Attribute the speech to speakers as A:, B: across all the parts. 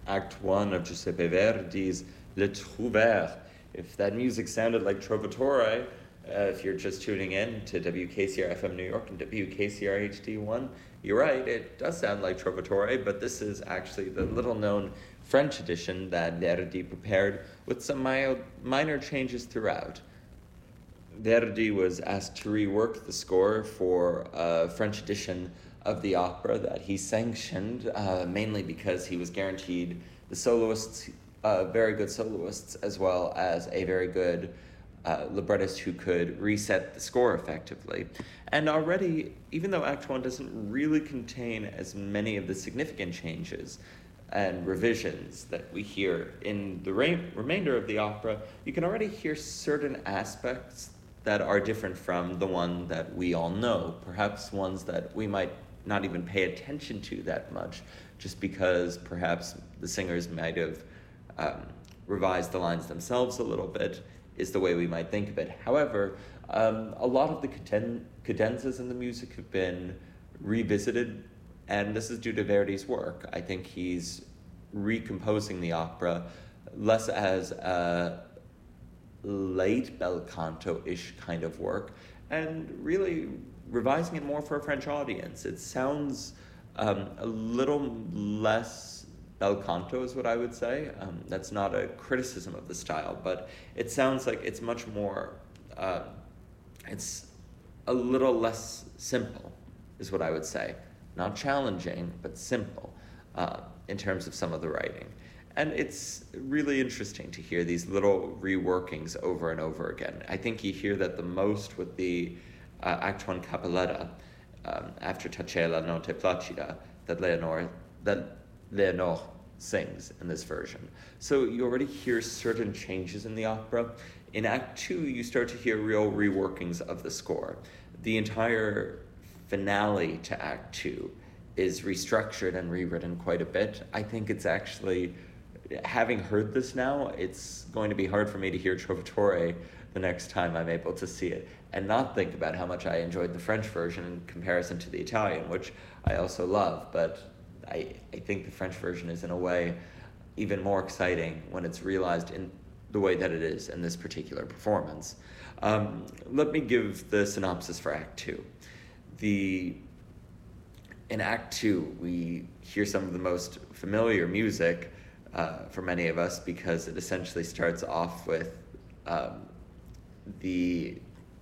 A: Act 1 of Giuseppe Verdi's Le Trouvère. If that music sounded like Trovatore, if you're just tuning in to WKCR FM New York and WKCR HD1, you're right, it does sound like Trovatore, but this is actually the little-known French edition that Verdi prepared with some minor changes throughout. Verdi was asked to rework the score for a French edition of the opera that he sanctioned, mainly because he was guaranteed the soloists, very good soloists, as well as a very good librettist who could reset the score effectively. And already, even though Act 1 doesn't really contain as many of the significant changes and revisions that we hear in the remainder of the opera, you can already hear certain aspects that are different from the one that we all know, perhaps ones that we might not even pay attention to that much, just because perhaps the singers might have revised the lines themselves a little bit, is the way we might think of it. However, a lot of the cadenzas in the music have been revisited, and this is due to Verdi's work. I think he's recomposing the opera less as a late bel canto-ish kind of work, and really revising it more for a French audience. It sounds a little less bel canto is what I would say. That's not a criticism of the style, but it sounds like it's much more, it's a little less simple is what I would say. Not challenging, but simple in terms of some of the writing. And it's really interesting to hear these little reworkings over and over again. I think you hear that the most with the Act 1 Cappelletta, after Tacea la notte placida, that Leonore sings in this version. So you already hear certain changes in the opera. In Act 2, you start to hear real reworkings of the score. The entire finale to Act 2 is restructured and rewritten quite a bit. I think it's actually, having heard this now, it's going to be hard for me to hear Trovatore the next time I'm able to see it and not think about how much I enjoyed the French version in comparison to the Italian, which I also love, but I think the French version is in a way even more exciting when it's realized in the way that it is in this particular performance. Let me give the synopsis for Act 2. In Act 2, we hear some of the most familiar music for many of us because it essentially starts off with the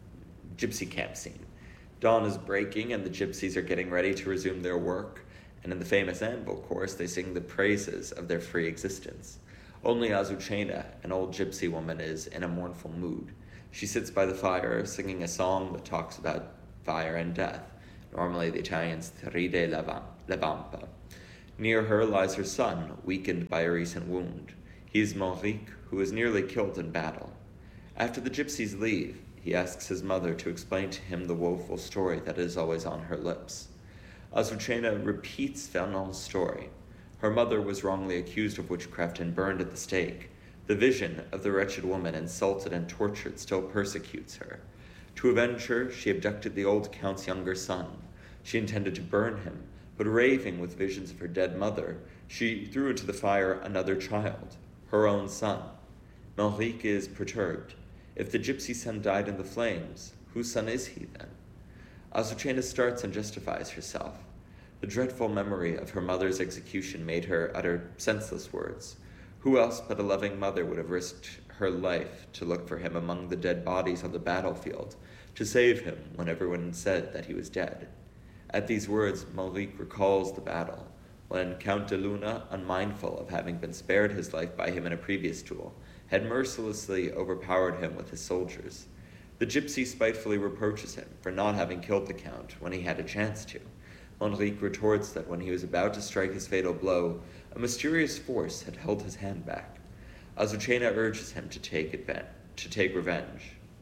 A: gypsy camp scene. Dawn is breaking and the gypsies are getting ready to resume their work, and in the famous Anvil chorus they sing the praises of their free existence. Only Azucena, an old gypsy woman, is in a mournful mood. She sits by the fire singing a song that talks about fire and death, normally the Italians ride la vampa. Near her lies her son, weakened by a recent wound. He is Manrique, who is nearly killed in battle. After the gypsies leave, he asks his mother to explain to him the woeful story that is always on her lips. Azucena repeats Fernand's story. Her mother was wrongly accused of witchcraft and burned at the stake. The vision of the wretched woman insulted and tortured still persecutes her. To avenge her, she abducted the old count's younger son. She intended to burn him, but raving with visions of her dead mother, she threw into the fire another child, her own son. Manrique is perturbed. If the gypsy son died in the flames, whose son is he then? Azucena starts and justifies herself. The dreadful memory of her mother's execution made her utter senseless words. Who else but a loving mother would have risked her life to look for him among the dead bodies on the battlefield, to save him when everyone said that he was dead? At these words, Manrique recalls the battle, when Count de Luna, unmindful of having been spared his life by him in a previous duel, had mercilessly overpowered him with his soldiers. The gypsy spitefully reproaches him for not having killed the Count when he had a chance to. Manrique retorts that when he was about to strike his fatal blow, a mysterious force had held his hand back. Azucena urges him to take revenge.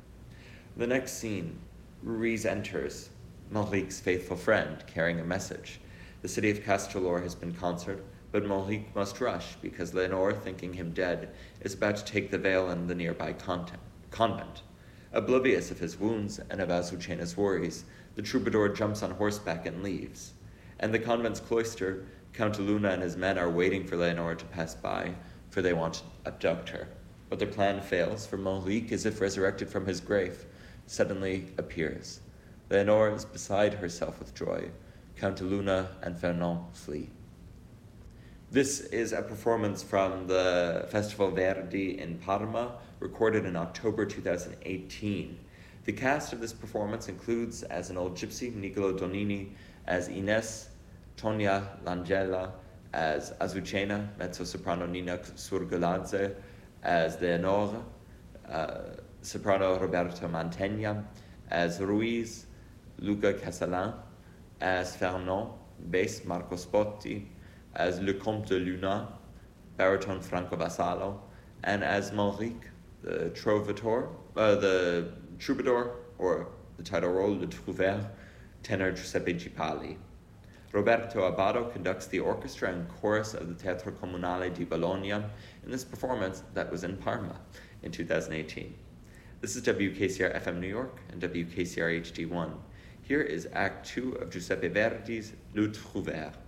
A: The next scene, Ruiz enters, Manrique's faithful friend, carrying a message. The city of Castellor has been concert, but Manrique must rush because Leonore, thinking him dead, is about to take the veil in the nearby convent. Oblivious of his wounds and of Azucena's worries, the troubadour jumps on horseback and leaves. And the convent's cloister, Count Luna and his men are waiting for Leonora to pass by, for they want to abduct her. But their plan fails, for Manrique, as if resurrected from his grave, suddenly appears. Leonora is beside herself with joy. Count Luna and Fernand flee. This is a performance from the Festival Verdi in Parma, recorded in October 2018. The cast of this performance includes, as an old gypsy, Nicolo Donini, as Ines, Tonia Langella, as Azucena, mezzo-soprano Nina Surgeladze, as Leonora, soprano Roberto Mantegna, as Ruiz, Luca Casalan, as Fernand, bass Marco Spotti, as Le Comte de Luna, baritone Franco Vassallo, and as Manrique, the troubadour, or the title role, Le Trouvère, tenor Giuseppe Gipali. Roberto Abbado conducts the orchestra and chorus of the Teatro Comunale di Bologna in this performance that was in Parma in 2018. This is WKCR FM New York and WKCR HD1. Here is Act 2 of Giuseppe Verdi's Le Trouvère.